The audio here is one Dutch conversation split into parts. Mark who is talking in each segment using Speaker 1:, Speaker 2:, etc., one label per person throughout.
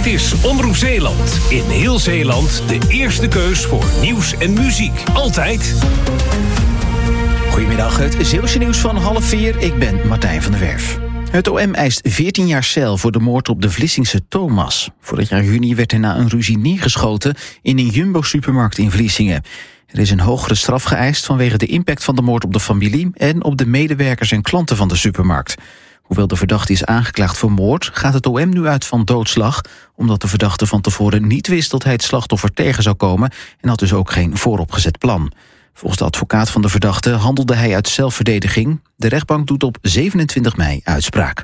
Speaker 1: is Omroep Zeeland. In heel Zeeland de eerste keus voor nieuws en muziek. Altijd.
Speaker 2: Goedemiddag, het Zeeuwse nieuws van 3:30. Ik ben Martijn van der Werf. Het OM eist 14 jaar cel voor de moord op de Vlissingse Thomas. Vorig jaar juni werd hij na een ruzie neergeschoten in een Jumbo-supermarkt in Vlissingen. Er is een hogere straf geëist vanwege de impact van de moord op de familie en op de medewerkers en klanten van de supermarkt. Hoewel de verdachte is aangeklaagd voor moord, gaat het OM nu uit van doodslag, omdat de verdachte van tevoren niet wist dat hij het slachtoffer tegen zou komen en had dus ook geen vooropgezet plan. Volgens de advocaat van de verdachte handelde hij uit zelfverdediging. De rechtbank doet op 27 mei uitspraak.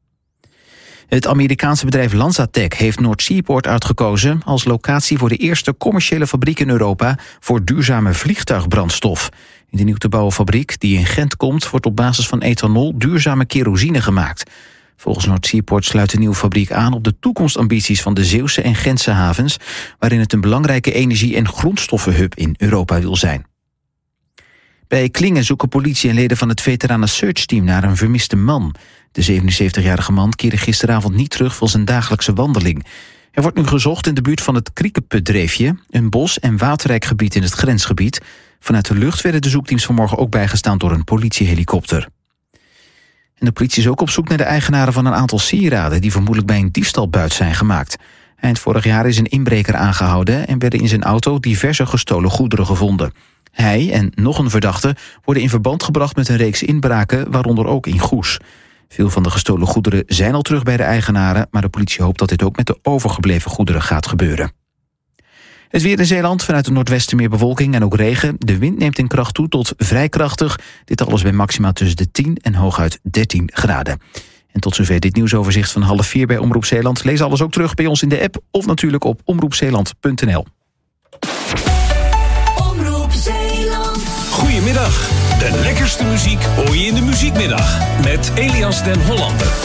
Speaker 2: Het Amerikaanse bedrijf LanzaTech heeft North Seaport uitgekozen als locatie voor de eerste commerciële fabriek in Europa voor duurzame vliegtuigbrandstof. In de nieuw te bouwen fabriek die in Gent komt, wordt op basis van ethanol duurzame kerosine gemaakt. Volgens North Seaport sluit de nieuwe fabriek aan op de toekomstambities van de Zeeuwse en Gentse havens, waarin het een belangrijke energie- en grondstoffenhub in Europa wil zijn. Bij Klingen zoeken politie en leden van het veteranen searchteam naar een vermiste man. De 77-jarige man keerde gisteravond niet terug voor zijn dagelijkse wandeling. Hij wordt nu gezocht in de buurt van het Kriekeputdreefje, een bos- en waterrijk gebied in het grensgebied. Vanuit de lucht werden de zoekteams vanmorgen ook bijgestaan door een politiehelikopter. En de politie is ook op zoek naar de eigenaren van een aantal sieraden die vermoedelijk bij een diefstalbuit zijn gemaakt. Eind vorig jaar is een inbreker aangehouden en werden in zijn auto diverse gestolen goederen gevonden. Hij en nog een verdachte worden in verband gebracht met een reeks inbraken, waaronder ook in Goes. Veel van de gestolen goederen zijn al terug bij de eigenaren, maar de politie hoopt dat dit ook met de overgebleven goederen gaat gebeuren. Het weer in Zeeland, vanuit het noordwesten meer bewolking en ook regen. De wind neemt in kracht toe tot vrij krachtig. Dit alles bij maxima tussen de 10 en hooguit 13 graden. En tot zover dit nieuwsoverzicht van 3:30 bij Omroep Zeeland. Lees alles ook terug bij ons in de app of natuurlijk op omroepzeeland.nl.
Speaker 1: Goedemiddag. De lekkerste muziek hoor je in de Muziekmiddag met Elias den Hollander.